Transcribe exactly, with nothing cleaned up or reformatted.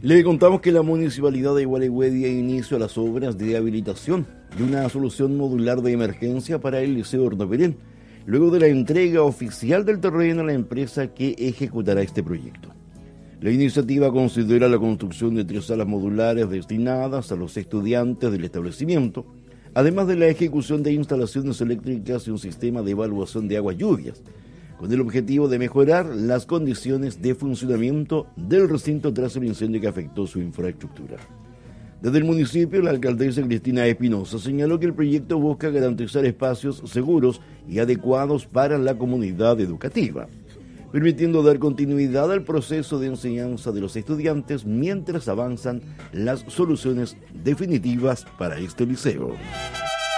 Le contamos que la Municipalidad de Gualeguay dio inicio a las obras de habilitación de una solución modular de emergencia para el Liceo Horno Perén, luego de la entrega oficial del terreno a la empresa que ejecutará este proyecto. La iniciativa considera la construcción de tres salas modulares destinadas a los estudiantes del establecimiento, además de la ejecución de instalaciones eléctricas y un sistema de evaluación de aguas lluvias, con el objetivo de mejorar las condiciones de funcionamiento del recinto tras el incendio que afectó su infraestructura. Desde el municipio, la alcaldesa Cristina Espinosa señaló que el proyecto busca garantizar espacios seguros y adecuados para la comunidad educativa, permitiendo dar continuidad al proceso de enseñanza de los estudiantes mientras avanzan las soluciones definitivas para este liceo.